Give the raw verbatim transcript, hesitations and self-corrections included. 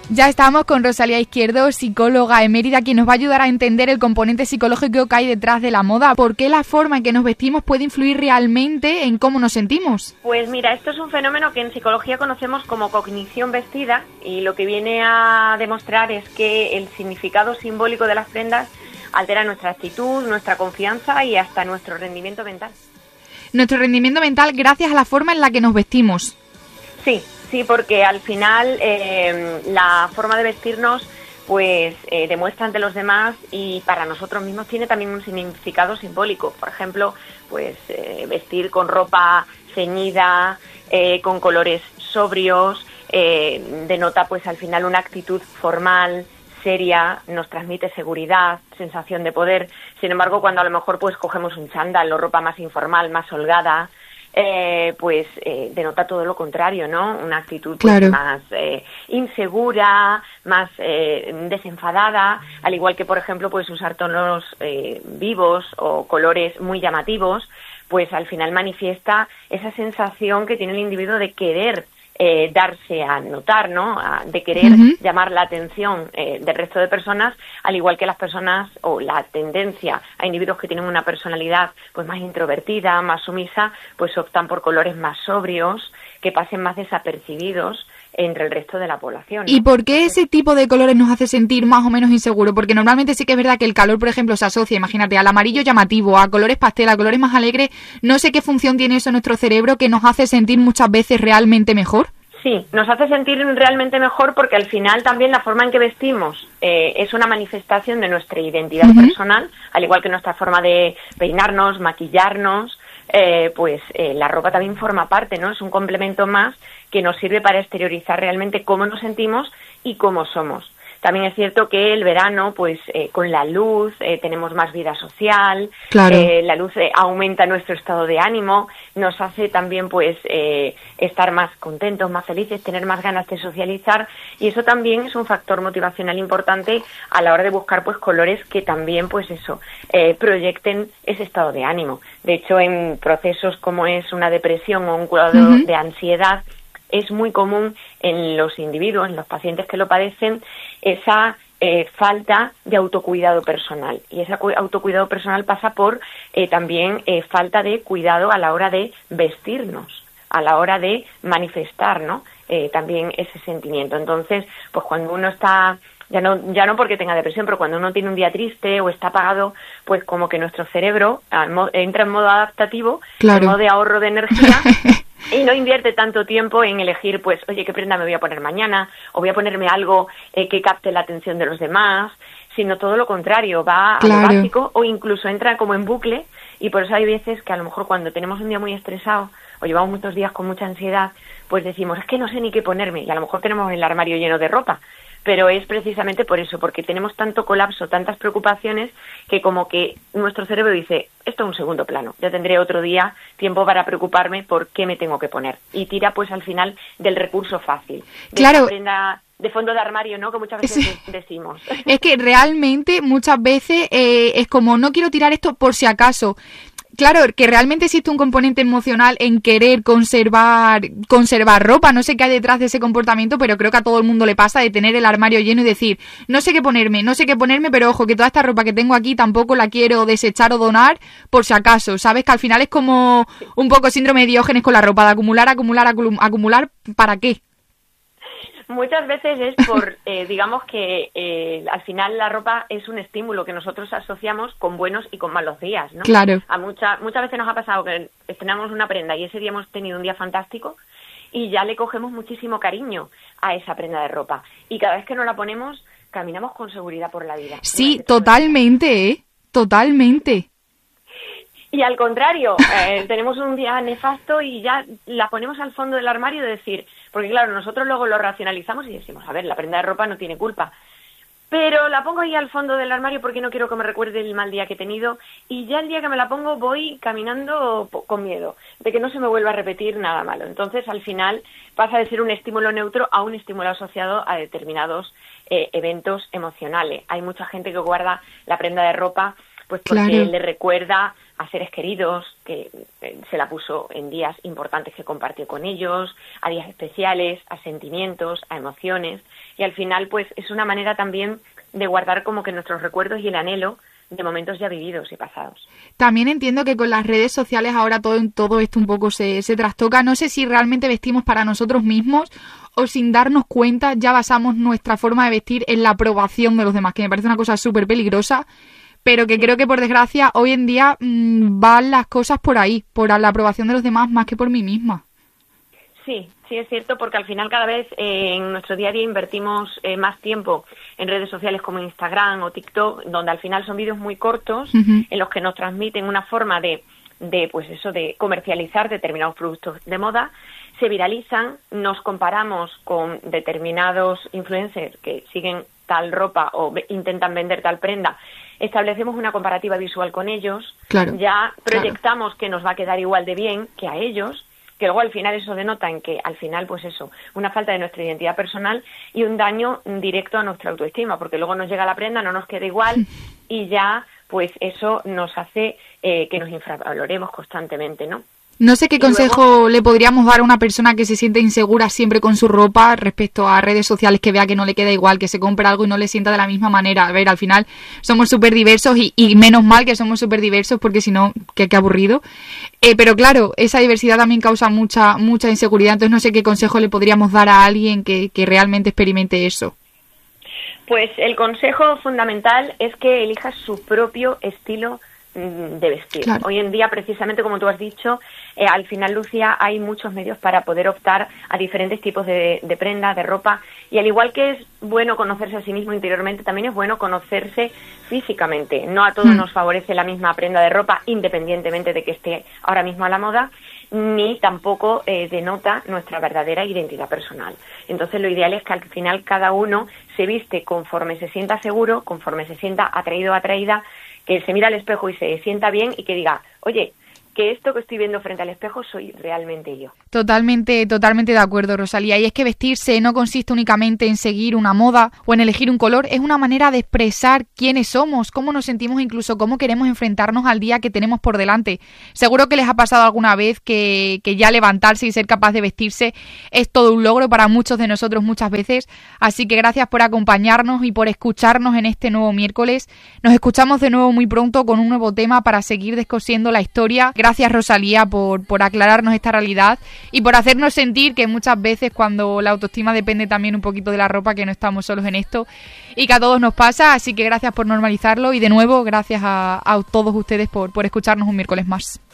Ya estamos con Rosalía Izquierdo, psicóloga emérita, quien nos va a ayudar a entender el componente psicológico que hay detrás de la moda. ¿Por qué la forma en que nos vestimos puede influir realmente en cómo nos sentimos? Pues mira, esto es un fenómeno que en psicología conocemos como cognición vestida, y lo que viene a demostrar es que el significado simbólico de las prendas altera nuestra actitud, nuestra confianza y hasta nuestro rendimiento mental. Nuestro rendimiento mental gracias a la forma en la que nos vestimos. Sí. Sí, porque al final eh, la forma de vestirnos pues eh, demuestra ante los demás y para nosotros mismos tiene también un significado simbólico. Por ejemplo, pues eh, vestir con ropa ceñida, eh, con colores sobrios, eh, denota pues al final una actitud formal, seria, nos transmite seguridad, sensación de poder. Sin embargo, cuando a lo mejor pues cogemos un chándal o ropa más informal, más holgada, Eh, pues eh, denota todo lo contrario, ¿no? Una actitud pues, claro. más eh, insegura, más eh, desenfadada, al igual que, por ejemplo, pues usar tonos eh, vivos o colores muy llamativos, pues al final manifiesta esa sensación que tiene el individuo de querer Eh, darse a notar, ¿no? A, de querer uh-huh. llamar la atención eh, del resto de personas, al igual que las personas o la tendencia a individuos que tienen una personalidad pues más introvertida, más sumisa, pues optan por colores más sobrios, que pasen más desapercibidos entre el resto de la población, ¿no? ¿Y por qué ese tipo de colores nos hace sentir más o menos inseguros? Porque normalmente sí que es verdad que el calor, por ejemplo, se asocia, imagínate, al amarillo llamativo, a colores pastel, a colores más alegres. No sé qué función tiene eso en nuestro cerebro que nos hace sentir muchas veces realmente mejor. Sí, nos hace sentir realmente mejor porque al final también la forma en que vestimos eh, es una manifestación de nuestra identidad uh-huh. personal, al igual que nuestra forma de peinarnos, maquillarnos. Eh, pues eh, la ropa también forma parte, ¿no? Es un complemento más que nos sirve para exteriorizar realmente cómo nos sentimos y cómo somos. También es cierto que el verano, pues eh, con la luz eh, tenemos más vida social, claro. eh, la luz eh, aumenta nuestro estado de ánimo, nos hace también pues eh, estar más contentos, más felices, tener más ganas de socializar, y eso también es un factor motivacional importante a la hora de buscar pues colores que también pues eso eh, proyecten ese estado de ánimo. De hecho, en procesos como es una depresión o un cuadro uh-huh. de ansiedad, es muy común en los individuos, en los pacientes que lo padecen, esa eh, falta de autocuidado personal. Y ese cu- autocuidado personal pasa por eh, también eh, falta de cuidado a la hora de vestirnos, a la hora de manifestar, ¿no? Eh, también ese sentimiento. Entonces, pues cuando uno está, ya no, ya no porque tenga depresión, pero cuando uno tiene un día triste o está apagado, pues como que nuestro cerebro entra en modo adaptativo, claro. en modo de ahorro de energía, y no invierte tanto tiempo en elegir, pues, oye, ¿qué prenda me voy a poner mañana? O voy a ponerme algo eh, que capte la atención de los demás, sino todo lo contrario, va claro. a lo básico o incluso entra como en bucle, y por eso hay veces que a lo mejor cuando tenemos un día muy estresado o llevamos muchos días con mucha ansiedad, pues decimos, es que no sé ni qué ponerme, y a lo mejor tenemos el armario lleno de ropa, pero es precisamente por eso, porque tenemos tanto colapso, tantas preocupaciones, que como que nuestro cerebro dice, esto es un segundo plano, ya tendré otro día tiempo para preocuparme por qué me tengo que poner. Y tira pues al final del recurso fácil, de claro. esa prenda de fondo de armario, ¿no? Que muchas veces sí. decimos. Es que realmente muchas veces eh, es como, no quiero tirar esto por si acaso. Claro, que realmente existe un componente emocional en querer conservar conservar ropa, no sé qué hay detrás de ese comportamiento, pero creo que a todo el mundo le pasa de tener el armario lleno y decir, no sé qué ponerme, no sé qué ponerme, pero ojo, que toda esta ropa que tengo aquí tampoco la quiero desechar o donar por si acaso, ¿sabes? Que al final es como un poco síndrome de Diógenes con la ropa, de acumular, acumular, acumular, acumular, ¿para qué? Muchas veces es por, eh, digamos que eh, al final la ropa es un estímulo que nosotros asociamos con buenos y con malos días, ¿no? Claro. A mucha, muchas veces nos ha pasado que estrenamos una prenda y ese día hemos tenido un día fantástico y ya le cogemos muchísimo cariño a esa prenda de ropa. Y cada vez que nos la ponemos, caminamos con seguridad por la vida. Sí, totalmente, ¿eh? Totalmente. Y al contrario, eh, tenemos un día nefasto y ya la ponemos al fondo del armario de decir, porque claro, nosotros luego lo racionalizamos y decimos, a ver, la prenda de ropa no tiene culpa, pero la pongo ahí al fondo del armario porque no quiero que me recuerde el mal día que he tenido, y ya el día que me la pongo voy caminando con miedo de que no se me vuelva a repetir nada malo. Entonces al final pasa de ser un estímulo neutro a un estímulo asociado a determinados eh, eventos emocionales. Hay mucha gente que guarda la prenda de ropa pues porque claro. le recuerda a seres queridos, que eh, se la puso en días importantes que compartió con ellos, a días especiales, a sentimientos, a emociones, y al final pues es una manera también de guardar como que nuestros recuerdos y el anhelo de momentos ya vividos y pasados. También entiendo que con las redes sociales ahora todo, todo esto un poco se, se trastoca. No sé si realmente vestimos para nosotros mismos o sin darnos cuenta ya basamos nuestra forma de vestir en la aprobación de los demás, que me parece una cosa súper peligrosa, pero que creo que por desgracia hoy en día mmm, van las cosas por ahí, por la aprobación de los demás más que por mí misma. Sí, sí es cierto, porque al final cada vez eh, en nuestro día a día invertimos eh, más tiempo en redes sociales como Instagram o TikTok, donde al final son vídeos muy cortos, uh-huh. en los que nos transmiten una forma de, de, pues eso, de comercializar determinados productos de moda, se viralizan, nos comparamos con determinados influencers que siguen tal ropa o ve, intentan vender tal prenda, establecemos una comparativa visual con ellos, claro, ya proyectamos claro. que nos va a quedar igual de bien que a ellos, que luego al final eso denota en que al final pues eso, una falta de nuestra identidad personal y un daño directo a nuestra autoestima, porque luego nos llega la prenda, no nos queda igual y ya pues eso nos hace eh, que nos infravaloremos constantemente, ¿no? No sé qué y consejo luego, le podríamos dar a una persona que se siente insegura siempre con su ropa respecto a redes sociales, que vea que no le queda igual, que se compra algo y no le sienta de la misma manera. A ver, al final somos súper diversos y, y menos mal que somos súper diversos porque si no, qué, qué aburrido. Eh, pero claro, esa diversidad también causa mucha mucha inseguridad. Entonces no sé qué consejo le podríamos dar a alguien que, que realmente experimente eso. Pues el consejo fundamental es que elija su propio estilo de vestir. Claro. Hoy en día, precisamente como tú has dicho, eh, al final, Lucía, hay muchos medios para poder optar a diferentes tipos de, de prenda, de ropa, y al igual que es bueno conocerse a sí mismo interiormente, también es bueno conocerse físicamente. No a todos mm. nos favorece la misma prenda de ropa, independientemente de que esté ahora mismo a la moda, ni tampoco eh, denota nuestra verdadera identidad personal. Entonces, lo ideal es que al final cada uno se viste conforme se sienta seguro, conforme se sienta atraído o atraída, que se mira al espejo y se sienta bien y que diga, oye, que esto que estoy viendo frente al espejo soy realmente yo. Totalmente, totalmente de acuerdo, Rosalía. Y es que vestirse no consiste únicamente en seguir una moda o en elegir un color, es una manera de expresar quiénes somos, cómo nos sentimos, incluso cómo queremos enfrentarnos al día que tenemos por delante. Seguro que les ha pasado alguna vez que, que ya levantarse y ser capaz de vestirse es todo un logro para muchos de nosotros muchas veces. Así que gracias por acompañarnos y por escucharnos en este nuevo miércoles. Nos escuchamos de nuevo muy pronto con un nuevo tema para seguir descosiendo la historia. Gracias, Rosalía, por, por aclararnos esta realidad y por hacernos sentir que muchas veces cuando la autoestima depende también un poquito de la ropa, que no estamos solos en esto y que a todos nos pasa. Así que gracias por normalizarlo y de nuevo gracias a, a todos ustedes por, por escucharnos un miércoles más.